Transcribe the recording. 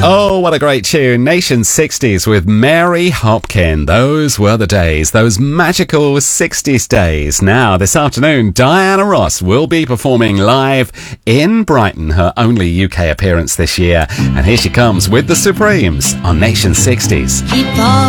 Oh, what a great tune. Nation 60s with Mary Hopkin. Those were the days, those magical 60s days. Now, this afternoon, Diana Ross will be performing live in Brighton, her only UK appearance this year. And here she comes with the Supremes on Nation 60s.